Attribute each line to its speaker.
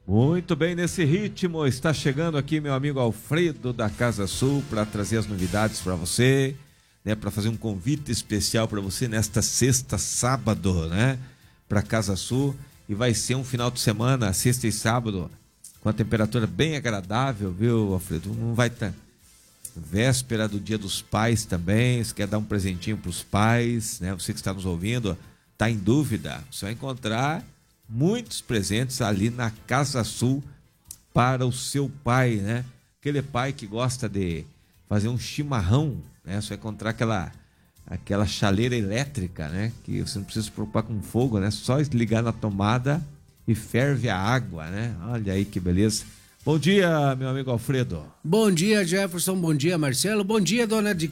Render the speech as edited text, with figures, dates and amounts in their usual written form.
Speaker 1: Muito bem, nesse ritmo está chegando aqui meu amigo Alfredo da Casa Sul para trazer as novidades para você, né, para fazer um convite especial para você nesta sexta, sábado, né, para Casa Sul, e vai ser um final de semana, sexta e sábado, com a temperatura bem agradável, viu, Alfredo? Não vai estar véspera do Dia dos Pais também, você quer dar um presentinho para os pais, né? Você que está nos ouvindo, está em dúvida, você vai encontrar muitos presentes ali na Casa Sul para o seu pai, né? Aquele pai que gosta de fazer um chimarrão, né? Você vai encontrar aquela chaleira elétrica, né? Que você não precisa se preocupar com fogo, né? Só ligar na tomada e ferve a água, né? Olha aí que beleza. Bom dia, meu amigo Alfredo.
Speaker 2: Bom dia, Jefferson. Bom dia, Marcelo. Bom dia, dona de